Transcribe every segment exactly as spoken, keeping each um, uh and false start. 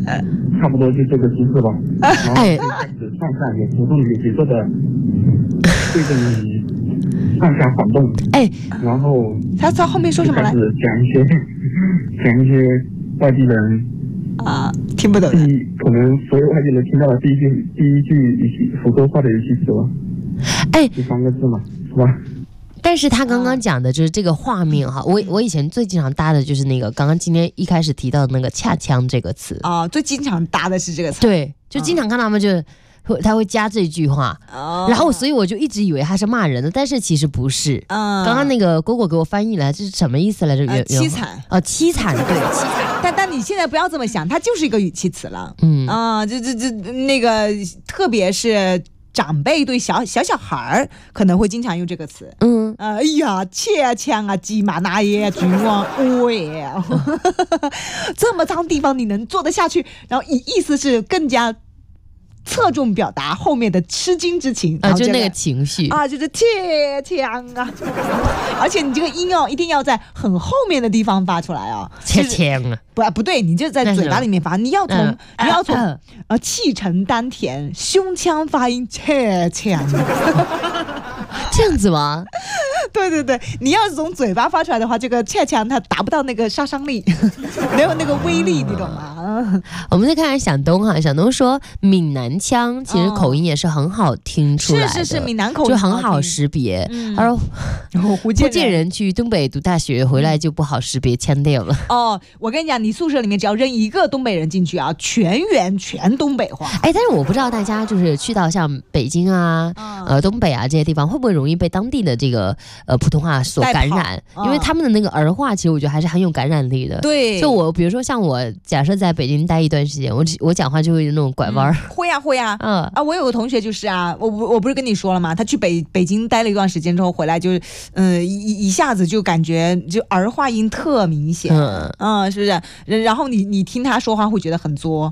差不多就这个姿势吧。然后就开始上下有浮动有节奏的对着你上下晃动。 哎， 然后他他后面说什么来？ 开始讲一些讲一些外地人啊听不懂第一可能所有外地人听到的第一句第一句语气福州话的语气词了。 哎， 第三个字嘛，是吧？ 但是他刚刚讲的就是这个画面哈，我我以前最经常搭的就是那个刚刚今天一开始提到的那个恰腔这个词啊，最经常搭的是这个词， 对，就经常看他们就会他会加这句话，然后所以我就一直以为他是骂人的，但是其实不是。刚刚那个果果给我翻译了，这是什么意思来着？ 凄惨啊，凄惨，对，凄惨。 但但你现在不要这么想，它就是一个语气词了，嗯啊，这这这那个，特别是。长辈对小小小孩可能会经常用这个词，嗯，哎呀，切枪啊，鸡马那耶，君王，喂，这么脏地方你能做得下去？然后意意思是更加侧重表达后面的吃惊之情啊，就那个情绪啊，就是切枪啊，而且你这个音哦，一定要在很后面的地方发出来啊， 切枪啊。 不不对，你就在嘴巴里面发，你要从、嗯、你要从、嗯、呃气沉丹田，胸腔发音切枪， 这样子吗？ 对对对，你要是从嘴巴发出来的话，这个切枪它达不到那个杀伤力，没有那个威力，你懂吗？ 我们再看看响东哈，响东说闽南腔其实口音也是很好听出来的， 是是是，闽南口音就很好识别。嗯、他说， 然后福建人, 人去东北读大学回来就不好识别腔调了。 哦，我跟你讲，你宿舍里面只要扔一个东北人进去啊，全员全东北话。 哎，但是我不知道大家就是去到像北京啊、嗯、呃东北啊这些地方，会不会容易被当地的这个呃普通话所感染？嗯、因为他们的那个儿化，其实我觉得还是很有感染力的。 对， 就我比如说像我假设在北京待一段时间，我我讲话就会有那种拐弯、嗯。 会啊会啊，嗯啊，我有个同学就是啊，我我不是跟你说了吗？他去北北京待了一段时间之后回来就，嗯、呃、一一下子就感觉就儿化音特明显，嗯嗯，是不是？然后你你听他说话会觉得很作。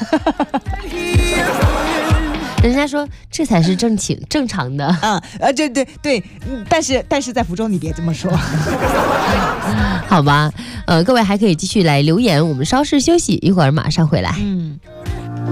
人家说这才是正经正常的， 嗯呃对对对，但是但是在福州你别这么说， 好吧？呃，各位还可以继续来留言，我们稍事休息，一会儿马上回来。嗯。